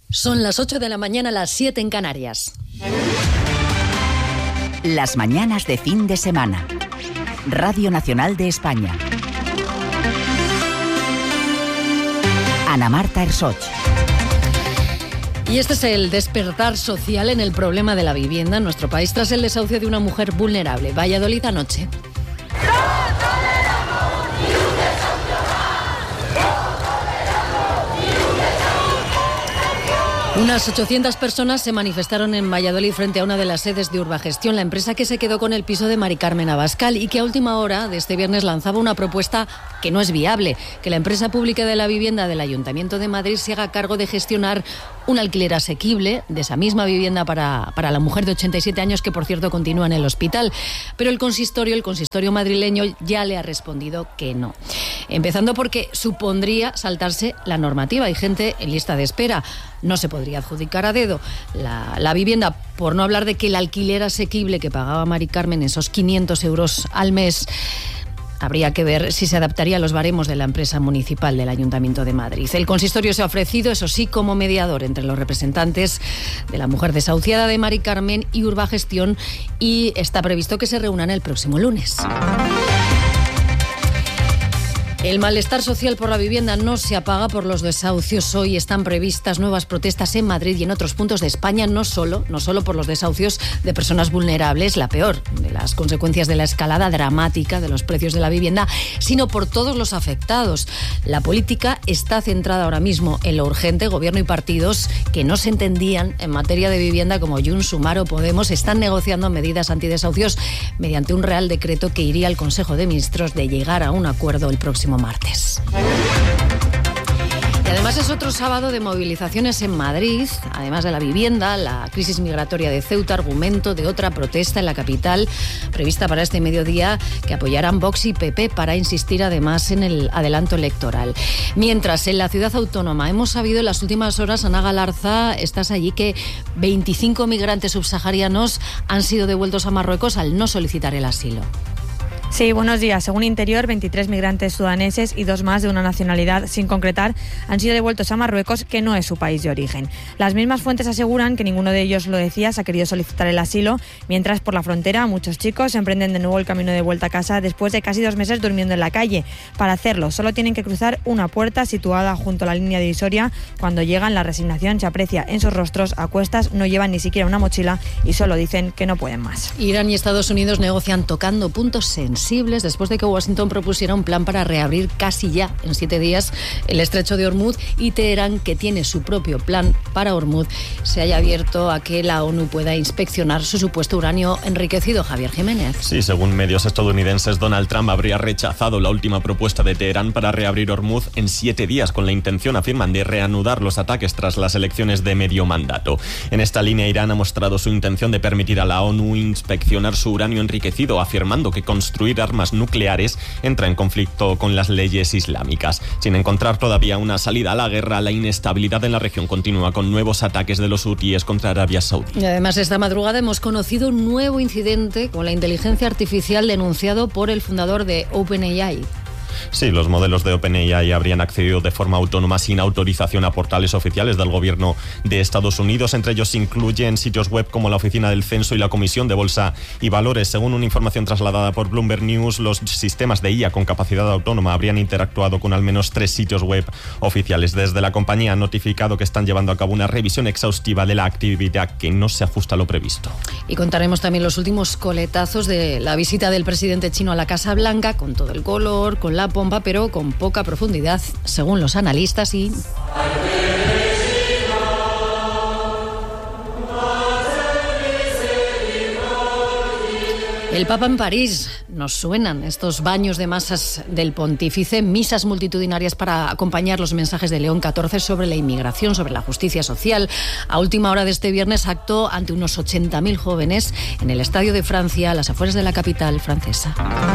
Son las 8 de la mañana, las 7 en Canarias. Las mañanas de fin de semana. Radio Nacional de España. Ana Marta Ersoch. Y este es el despertar social en el problema de la vivienda en nuestro país tras el desahucio de una mujer vulnerable. Valladolid anoche. Unas 800 personas se manifestaron en Valladolid frente a una de las sedes de Urbagestión, la empresa que se quedó con el piso de Mari Carmen Abascal y que a última hora de este viernes lanzaba una propuesta que no es viable, que la empresa pública de la vivienda del Ayuntamiento de Madrid se haga cargo de gestionar un alquiler asequible de esa misma vivienda para la mujer de 87 años que, por cierto, continúa en el hospital. Pero el consistorio madrileño ya le ha respondido que no. Empezando porque supondría saltarse la normativa. Hay gente en lista de espera. No se podría adjudicar a dedo la vivienda, por no hablar de que el alquiler asequible que pagaba Mari Carmen, esos 500 euros al mes, habría que ver si se adaptaría a los baremos de la empresa municipal del Ayuntamiento de Madrid. El consistorio se ha ofrecido, eso sí, como mediador entre los representantes de la mujer desahuciada de Mari Carmen y Urbagestión, y está previsto que se reúnan el próximo lunes. El malestar social por la vivienda no se apaga por los desahucios. Hoy están previstas nuevas protestas en Madrid y en otros puntos de España, no solo por los desahucios de personas vulnerables, la peor de las consecuencias de la escalada dramática de los precios de la vivienda, sino por todos los afectados. La política está centrada ahora mismo en lo urgente. Gobierno y partidos que no se entendían en materia de vivienda, como Junts, Sumar o Podemos, están negociando medidas antidesahucios mediante un real decreto que iría al Consejo de Ministros de llegar a un acuerdo el próximo martes. Y además es otro sábado de movilizaciones en Madrid, además de la vivienda, la crisis migratoria de Ceuta, argumento de otra protesta en la capital, prevista para este mediodía, que apoyarán Vox y PP para insistir además en el adelanto electoral. Mientras, en la ciudad autónoma hemos sabido en las últimas horas, Ana Galarza, estás allí, que 25 migrantes subsaharianos han sido devueltos a Marruecos al no solicitar el asilo. Sí, buenos días. Según Interior, 23 migrantes sudaneses y 2 más de una nacionalidad sin concretar han sido devueltos a Marruecos, que no es su país de origen. Las mismas fuentes aseguran que ninguno de ellos, lo decías, ha querido solicitar el asilo, mientras por la frontera muchos chicos emprenden de nuevo el camino de vuelta a casa después de casi 2 meses durmiendo en la calle. Para hacerlo, solo tienen que cruzar una puerta situada junto a la línea divisoria. Cuando llegan, la resignación se aprecia en sus rostros. A cuestas, no llevan ni siquiera una mochila y solo dicen que no pueden más. Irán y Estados Unidos negocian tocando puntos sensibles después de que Washington propusiera un plan para reabrir casi ya en 7 días el estrecho de Hormuz, y Teherán, que tiene su propio plan para Hormuz, se haya abierto a que la ONU pueda inspeccionar su supuesto uranio enriquecido. Javier Jiménez. Sí, según medios estadounidenses, Donald Trump habría rechazado la última propuesta de Teherán para reabrir Hormuz en 7 días, con la intención, afirman, de reanudar los ataques tras las elecciones de medio mandato. En esta línea, Irán ha mostrado su intención de permitir a la ONU inspeccionar su uranio enriquecido, afirmando que construir armas nucleares entra en conflicto con las leyes islámicas. Sin encontrar todavía una salida a la guerra, la inestabilidad en la región continúa, con nuevos ataques de los hutíes contra Arabia Saudí. Y además, esta madrugada hemos conocido un nuevo incidente con la inteligencia artificial denunciado por el fundador de OpenAI. Sí, los modelos de OpenAI habrían accedido de forma autónoma sin autorización a portales oficiales del gobierno de Estados Unidos. Entre ellos se incluyen sitios web como la Oficina del Censo y la Comisión de Bolsa y Valores. Según una información trasladada por Bloomberg News, los sistemas de IA con capacidad autónoma habrían interactuado con al menos 3 sitios web oficiales. Desde la compañía han notificado que están llevando a cabo una revisión exhaustiva de la actividad que no se ajusta a lo previsto. Y contaremos también los últimos coletazos de la visita del presidente chino a la Casa Blanca, con todo el color, con la pompa, pero con poca profundidad, según los analistas. Y el Papa en París. Nos suenan estos baños de masas del pontífice, misas multitudinarias para acompañar los mensajes de León XIV sobre la inmigración, sobre la justicia social. A última hora de este viernes, acto ante unos 80.000 jóvenes en el Estadio de Francia, a las afueras de la capital francesa.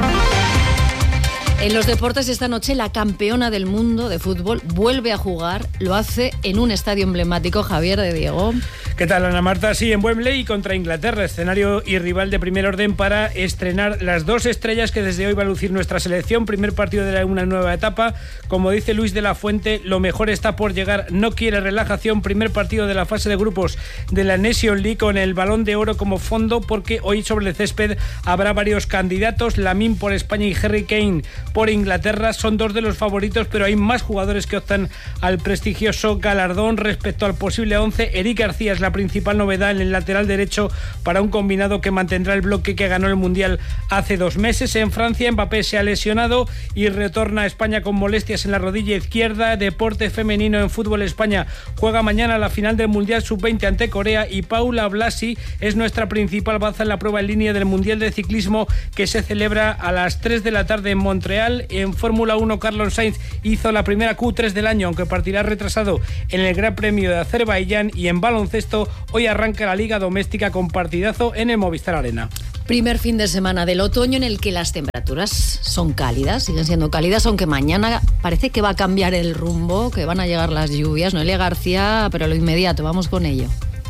En los deportes, esta noche la campeona del mundo de fútbol vuelve a jugar. Lo hace en un estadio emblemático, Javier, de Diego. ¿Qué tal, Ana Marta? Sí, en Wembley contra Inglaterra, escenario y rival de primer orden para estrenar las dos estrellas que desde hoy va a lucir nuestra selección. Primer partido de una nueva etapa. Como dice Luis de la Fuente, lo mejor está por llegar, no quiere relajación. Primer partido de la fase de grupos de la Nation League con el Balón de Oro como fondo, porque hoy sobre el césped habrá varios candidatos. Lamine por España y Harry Kane por Inglaterra son dos de los favoritos, pero hay más jugadores que optan al prestigioso galardón. Respecto al posible 11, Eric García es la principal novedad en el lateral derecho para un combinado que mantendrá el bloque que ganó el Mundial hace 2 meses. En Francia, Mbappé se ha lesionado y retorna a España con molestias en la rodilla izquierda. Deporte femenino en fútbol. España juega mañana la final del Mundial Sub-20 ante Corea y Paula Blasi es nuestra principal baza en la prueba en línea del Mundial de Ciclismo que se celebra a las 3 de la tarde en Montreal. En Fórmula 1, Carlos Sainz hizo la primera Q3 del año, aunque partirá retrasado en el Gran Premio de Azerbaiyán. Y en baloncesto, hoy arranca la Liga Doméstica con partidazo en el Movistar Arena. Primer fin de semana del otoño en el que las temperaturas son cálidas, siguen siendo cálidas, aunque mañana parece que va a cambiar el rumbo, que van a llegar las lluvias. Noelia García, pero lo inmediato, vamos con ello.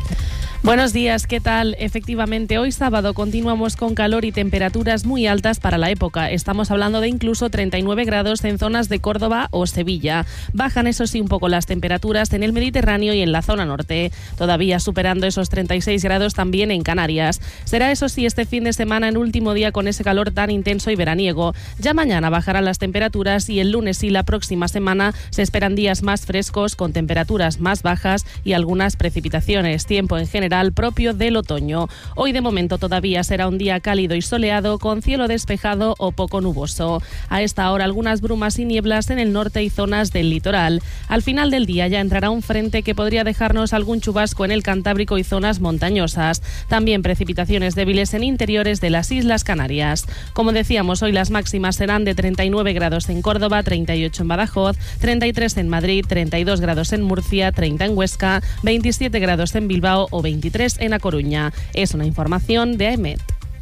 Buenos días, ¿qué tal? Efectivamente, hoy sábado continuamos con calor y temperaturas muy altas para la época. Estamos hablando de incluso 39 grados en zonas de Córdoba o Sevilla. Bajan, eso sí, un poco las temperaturas en el Mediterráneo y en la zona norte, todavía superando esos 36 grados también en Canarias. Será, eso sí, este fin de semana el último día con ese calor tan intenso y veraniego. Ya mañana bajarán las temperaturas y el lunes y la próxima semana se esperan días más frescos con temperaturas más bajas y algunas precipitaciones. Tiempo en general propio del otoño. Hoy de momento todavía será un día cálido y soleado con cielo despejado o poco nuboso. A esta hora algunas brumas y nieblas en el norte y zonas del litoral. Al final del día ya entrará un frente que podría dejarnos algún chubasco en el Cantábrico y zonas montañosas. También precipitaciones débiles en interiores de las Islas Canarias. Como decíamos, hoy las máximas serán de 39 grados en Córdoba, 38 en Badajoz, 33 en Madrid, 32 grados en Murcia, 30 en Huesca, 27 grados en Bilbao o 23 en A Coruña. Es una información de AEMET.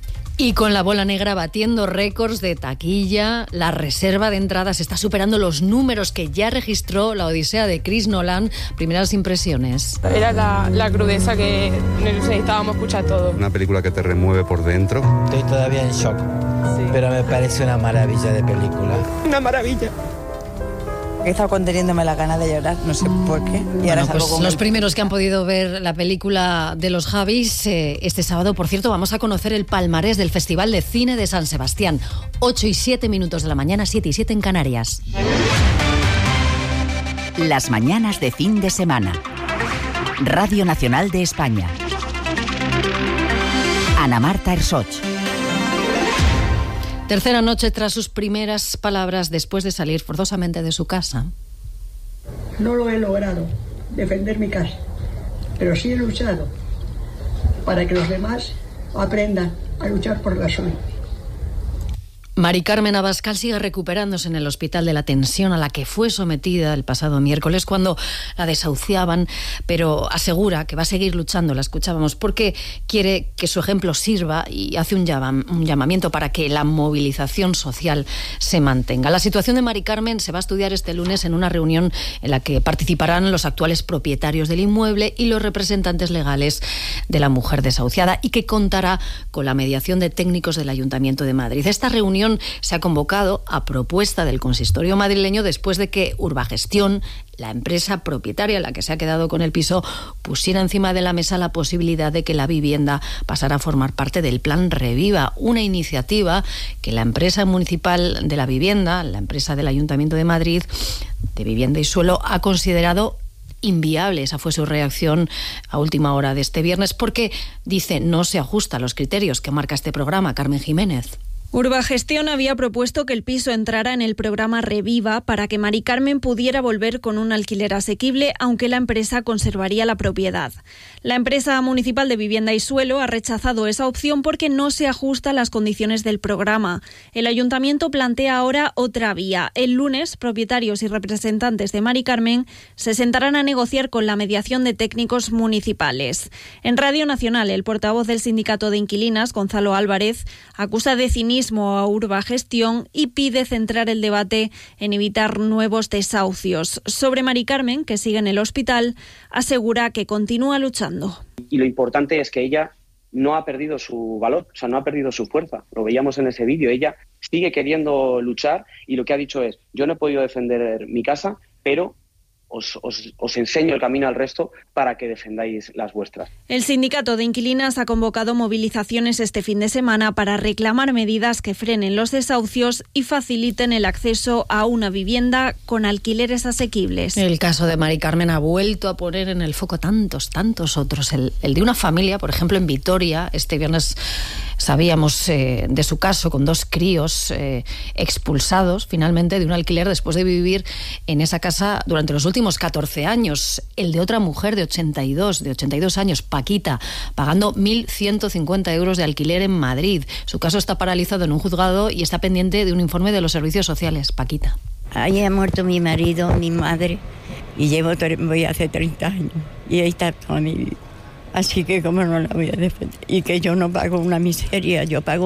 Y con la bola negra batiendo récords de taquilla, la reserva de entradas está superando los números que ya registró la Odisea de Chris Nolan. Primeras impresiones. Era la crudeza que necesitábamos escuchar todo. Una película que te remueve por dentro. Estoy todavía en shock, sí, pero me parece una maravilla de película. Una maravilla. He estado conteniéndome la gana de llorar, no sé por qué. Y ahora pues los primeros que han podido ver la película de los Javis, este sábado, por cierto, vamos a conocer el palmarés del Festival de Cine de San Sebastián. 8 y 7 minutos de la mañana, 7 y 7 en Canarias. Las mañanas de fin de semana. Radio Nacional de España. Ana Marta Ersoch. Tercera noche tras sus primeras palabras después de salir forzosamente de su casa. No lo he logrado, defender mi casa, pero sí he luchado para que los demás aprendan a luchar por la suya. Mari Carmen Abascal sigue recuperándose en el hospital de la tensión a la que fue sometida el pasado miércoles cuando la desahuciaban, pero asegura que va a seguir luchando, la escuchábamos, porque quiere que su ejemplo sirva y hace un llamamiento para que la movilización social se mantenga. La situación de Mari Carmen se va a estudiar este lunes en una reunión en la que participarán los actuales propietarios del inmueble y los representantes legales de la mujer desahuciada y que contará con la mediación de técnicos del Ayuntamiento de Madrid. Esta reunión se ha convocado a propuesta del consistorio madrileño después de que Urbagestión, la empresa propietaria, la que se ha quedado con el piso, pusiera encima de la mesa la posibilidad de que la vivienda pasara a formar parte del Plan Reviva, una iniciativa que la empresa municipal de la vivienda, la empresa del Ayuntamiento de Madrid de Vivienda y Suelo, ha considerado inviable. Esa fue su reacción a última hora de este viernes porque, dice, no se ajusta a los criterios que marca este programa. Carmen Jiménez. Urbagestión había propuesto que el piso entrara en el programa Reviva para que Mari Carmen pudiera volver con un alquiler asequible, aunque la empresa conservaría la propiedad. La empresa municipal de Vivienda y Suelo ha rechazado esa opción porque no se ajusta a las condiciones del programa. El ayuntamiento plantea ahora otra vía. El lunes, propietarios y representantes de Mari Carmen se sentarán a negociar con la mediación de técnicos municipales. En Radio Nacional, el portavoz del sindicato de inquilinas, Gonzalo Álvarez, acusa de cinismo mismo a Urbagestión y pide centrar el debate en evitar nuevos desahucios. Sobre Mari Carmen, que sigue en el hospital, asegura que continúa luchando. Y lo importante es que ella no ha perdido su valor, o sea, no ha perdido su fuerza. Lo veíamos en ese vídeo. Ella sigue queriendo luchar y lo que ha dicho es: yo no he podido defender mi casa, pero os enseño el camino al resto para que defendáis las vuestras. El sindicato de inquilinas ha convocado movilizaciones este fin de semana para reclamar medidas que frenen los desahucios y faciliten el acceso a una vivienda con alquileres asequibles. El caso de Mari Carmen ha vuelto a poner en el foco tantos otros. El de una familia, por ejemplo, en Vitoria. Este viernes sabíamos de su caso, con 2 críos expulsados finalmente de un alquiler después de vivir en esa casa durante los últimos 14 años. El de otra mujer de 82 años, Paquita, pagando 1.150 euros de alquiler en Madrid. Su caso está paralizado en un juzgado y está pendiente de un informe de los servicios sociales. Paquita. Ahí ha muerto mi marido, mi madre, y voy hace 30 años. Y ahí está toda mi vida. Así que cómo no la voy a defender. Y que yo no pago una miseria, yo pago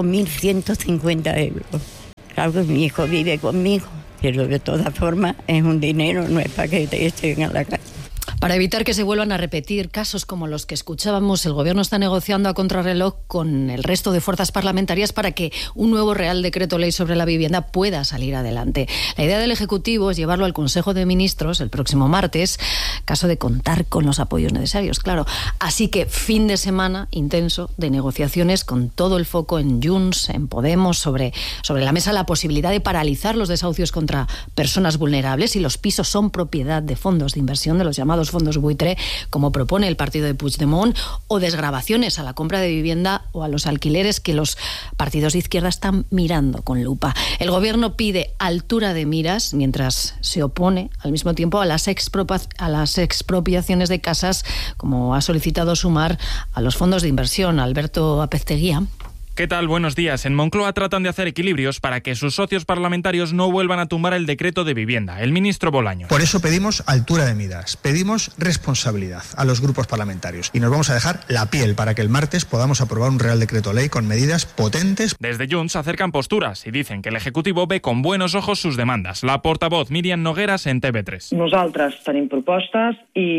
1.150 euros. Claro que mi hijo vive conmigo, pero de todas formas es un dinero, no es para que estén a la calle. Para evitar que se vuelvan a repetir casos como los que escuchábamos, el Gobierno está negociando a contrarreloj con el resto de fuerzas parlamentarias para que un nuevo Real Decreto Ley sobre la vivienda pueda salir adelante. La idea del Ejecutivo es llevarlo al Consejo de Ministros el próximo martes, caso de contar con los apoyos necesarios, claro. Así que fin de semana intenso de negociaciones con todo el foco en Junts, en Podemos, sobre la mesa la posibilidad de paralizar los desahucios contra personas vulnerables, y los pisos son propiedad de fondos de inversión, de los llamados fondos buitre, como propone el partido de Puigdemont, o desgravaciones a la compra de vivienda o a los alquileres que los partidos de izquierda están mirando con lupa. El Gobierno pide altura de miras mientras se opone al mismo tiempo a las expropiaciones de casas, como ha solicitado Sumar a los fondos de inversión. Alberto Apezteguía. ¿Qué tal? Buenos días. En Moncloa tratan de hacer equilibrios para que sus socios parlamentarios no vuelvan a tumbar el decreto de vivienda. El ministro Bolaños. Por eso pedimos altura de miras, pedimos responsabilidad a los grupos parlamentarios y nos vamos a dejar la piel para que el martes podamos aprobar un Real Decreto Ley con medidas potentes. Desde Junts acercan posturas y dicen que el Ejecutivo ve con buenos ojos sus demandas. La portavoz Míriam Nogueras en TV3. Nosaltres tenim propostes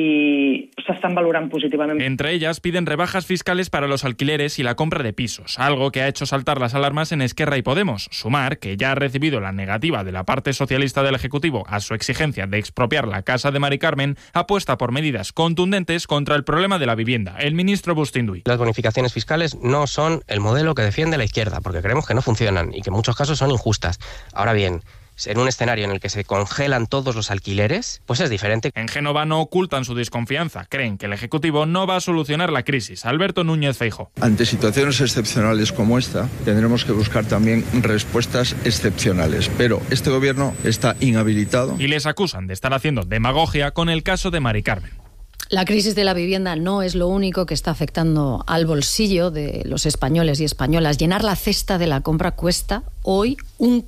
i s'estan valorant positivamente. Entre ellas piden rebajas fiscales para los alquileres y la compra de pisos, algo que ha hecho saltar las alarmas en Esquerra y Podemos. Sumar, que ya ha recibido la negativa de la parte socialista del Ejecutivo a su exigencia de expropiar la casa de Mari Carmen, apuesta por medidas contundentes contra el problema de la vivienda. El ministro Bustinduy. Las bonificaciones fiscales no son el modelo que defiende la izquierda, porque creemos que no funcionan y que en muchos casos son injustas. Ahora bien, en un escenario en el que se congelan todos los alquileres, pues es diferente. En Génova no ocultan su desconfianza. Creen que el Ejecutivo no va a solucionar la crisis. Alberto Núñez Feijóo. Ante situaciones excepcionales como esta, tendremos que buscar también respuestas excepcionales. Pero este Gobierno está inhabilitado. Y les acusan de estar haciendo demagogia con el caso de Mari Carmen. La crisis de la vivienda no es lo único que está afectando al bolsillo de los españoles y españolas. Llenar la cesta de la compra cuesta hoy un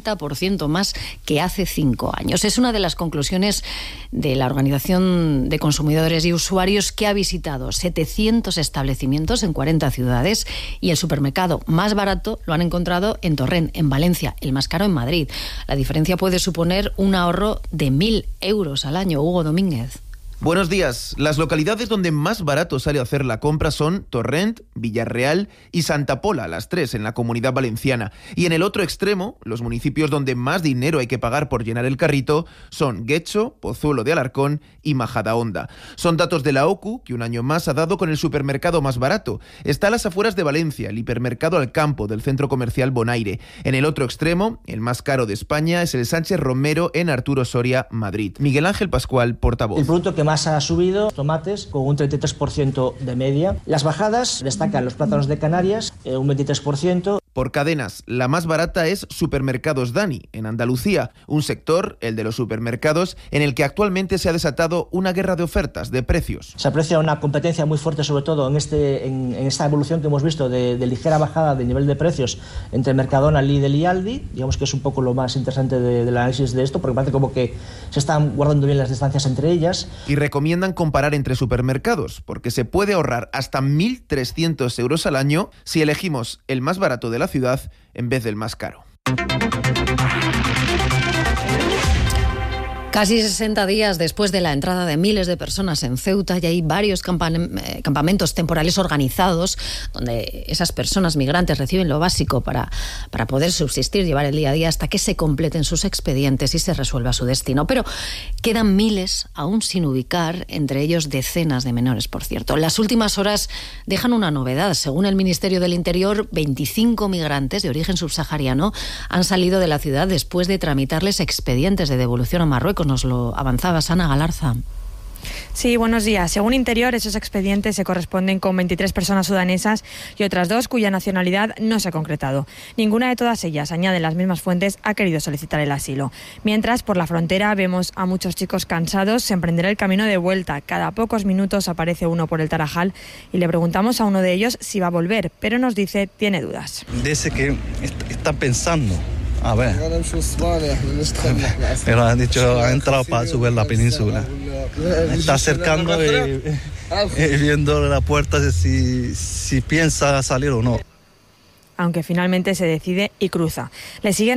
40% más que hace 5 años. Es una de las conclusiones de la Organización de Consumidores y Usuarios, que ha visitado 700 establecimientos en 40 ciudades, y el supermercado más barato lo han encontrado en Torrent, en Valencia, el más caro en Madrid. La diferencia puede suponer un ahorro de 1.000 euros al año. Hugo Domínguez. Buenos días. Las localidades donde más barato sale a hacer la compra son Torrent, Villarreal y Santa Pola, las 3 en la Comunidad Valenciana. Y en el otro extremo, los municipios donde más dinero hay que pagar por llenar el carrito son Guecho, Pozuelo de Alarcón y Majadahonda. Son datos de la OCU, que un año más ha dado con el supermercado más barato. Está a las afueras de Valencia, el hipermercado Alcampo del centro comercial Bonaire. En el otro extremo, el más caro de España es el Sánchez Romero en Arturo Soria, Madrid. Miguel Ángel Pascual, portavoz. El producto que más ha subido, tomates, con un 33% de media. Las bajadas destacan los plátanos de Canarias, un 23%. Por cadenas, la más barata es Supermercados Dani, en Andalucía, un sector, el de los supermercados, en el que actualmente se ha desatado una guerra de ofertas, de precios. Se aprecia una competencia muy fuerte, sobre todo en esta evolución que hemos visto de ligera bajada de nivel de precios entre Mercadona, Lidl y Aldi. Digamos que es un poco lo más interesante del análisis de esto, porque parece como que se están guardando bien las distancias entre ellas. Y recomiendan comparar entre supermercados, porque se puede ahorrar hasta 1.300 euros al año si elegimos el más barato de de la ciudad en vez del más caro. Casi 60 días después de la entrada de miles de personas en Ceuta, ya hay varios campamentos temporales organizados donde esas personas migrantes reciben lo básico para poder subsistir, llevar el día a día hasta que se completen sus expedientes y se resuelva su destino. Pero quedan miles aún sin ubicar, entre ellos decenas de menores, por cierto. Las últimas horas dejan una novedad. Según el Ministerio del Interior, 25 migrantes de origen subsahariano han salido de la ciudad después de tramitarles expedientes de devolución a Marruecos. Nos lo avanzaba Sana Galarza. Sí, buenos días. Según Interior, esos expedientes se corresponden con 23 personas sudanesas y otras 2 cuya nacionalidad no se ha concretado. Ninguna de todas ellas, añaden las mismas fuentes, ha querido solicitar el asilo. Mientras, por la frontera vemos a muchos chicos cansados se emprender el camino de vuelta. Cada pocos minutos aparece uno por el Tarajal y le preguntamos a uno de ellos si va a volver, pero nos dice tiene dudas. Dice que está pensando. A ver, pero han dicho, ha entrado para subir la península. Está acercando y viendo la puerta de si piensa salir o no. Aunque finalmente se decide y cruza. Le siguen